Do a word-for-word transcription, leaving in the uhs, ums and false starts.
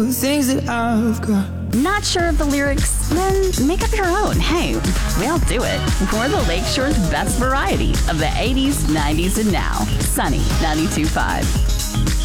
things that I've got. Not sure of the lyrics? Then make up your own. Hey, we'll do it. We're the Lakeshore's best variety of the eighties, nineties, and now. Sunny ninety-two point five.